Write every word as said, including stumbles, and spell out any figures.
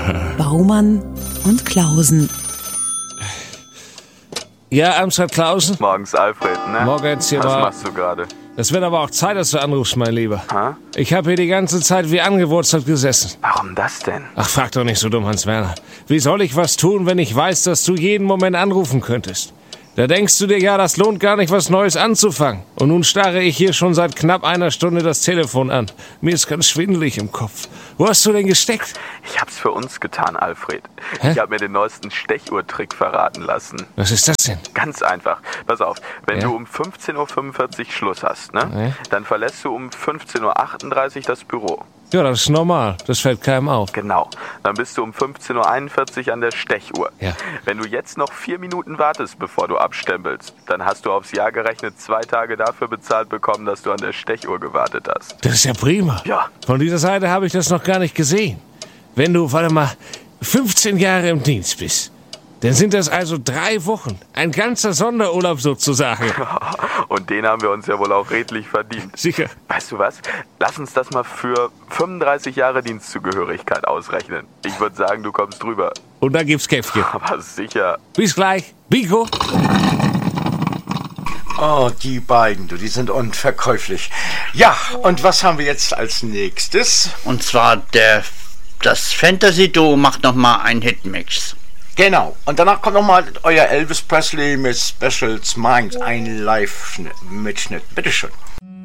Baumann und Klausen. Ja, Amstrad Klausen? Morgens Alfred, ne? Morgens hier Was mal. machst du gerade? Es wird aber auch Zeit, dass du anrufst, mein Lieber. Ha? Ich habe hier die ganze Zeit wie angewurzelt gesessen. Warum das denn? Ach, frag doch nicht so dumm, Hans-Werner. Wie soll ich was tun, wenn ich weiß, dass du jeden Moment anrufen könntest? Da denkst du dir ja, das lohnt gar nicht, was Neues anzufangen. Und nun starre ich hier schon seit knapp einer Stunde das Telefon an. Mir ist ganz schwindelig im Kopf. Wo hast du denn gesteckt? Ich hab's für uns getan, Alfred. Hä? Ich hab mir den neuesten Stechuhrtrick verraten lassen. Was ist das denn? Ganz einfach. Pass auf, wenn Ja? du um fünfzehn Uhr fünfundvierzig Schluss hast, ne? Ja? Dann verlässt du um fünfzehn Uhr achtunddreißig das Büro. Ja, das ist normal. Das fällt keinem auf. Genau. Dann bist du um fünfzehn Uhr einundvierzig an der Stechuhr. Ja. Wenn du jetzt noch vier Minuten wartest, bevor du abstempelst, dann hast du aufs Jahr gerechnet zwei Tage dafür bezahlt bekommen, dass du an der Stechuhr gewartet hast. Das ist ja prima. Ja. Von dieser Seite habe ich das noch gar nicht gesehen. Wenn du, warte mal, fünfzehn Jahre im Dienst bist, dann sind das also drei Wochen. Ein ganzer Sonderurlaub sozusagen. Und den haben wir uns ja wohl auch redlich verdient. Sicher. Weißt du was? Lass uns das mal für fünfunddreißig Jahre Dienstzugehörigkeit ausrechnen. Ich würde sagen, du kommst drüber. Und dann gibt's Käffchen. Aber sicher. Bis gleich. Biko. Oh, die beiden, du, die sind unverkäuflich. Ja, und was haben wir jetzt als nächstes? Und zwar der, das Fantasy-Duo macht nochmal einen Hitmix. Genau, und danach kommt nochmal euer Elvis Presley mit Specials Minds, ein Live-Mitschnitt. Bitteschön.